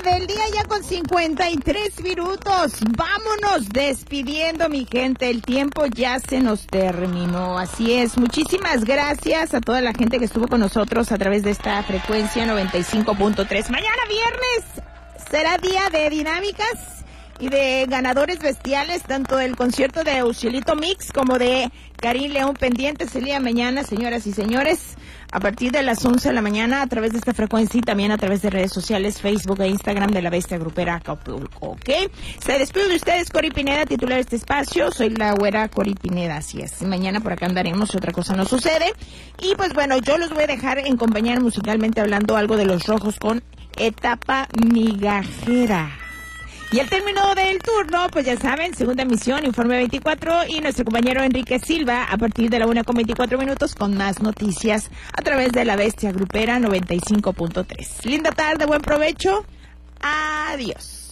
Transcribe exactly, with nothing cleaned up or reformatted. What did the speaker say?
del día ya con cincuenta y tres minutos. Vámonos despidiendo, mi gente. El tiempo ya se nos terminó. Así es. Muchísimas gracias a toda la gente que estuvo con nosotros a través de esta frecuencia noventa y cinco punto tres. Mañana viernes será día de dinámicas y de ganadores bestiales, tanto del concierto de Ucielito Mix como de Karim León pendientes el día de mañana, señoras y señores, a partir de las once de la mañana a través de esta frecuencia y también a través de redes sociales, Facebook e Instagram de La Bestia Grupera Acapulco, ¿ok? Se despide de ustedes Cori Pineda, titular de este espacio. Soy la güera Cori Pineda, así es. Mañana por acá andaremos, otra cosa no sucede. Y pues bueno, yo los voy a dejar en compañía musicalmente hablando algo de Los Rojos con Etapa Migajera. Y el término del turno, pues ya saben, segunda emisión, Informe veinticuatro, y nuestro compañero Enrique Silva a partir de la una con veinticuatro minutos con más noticias a través de La Bestia Grupera noventa y cinco punto tres. Linda tarde, buen provecho, adiós.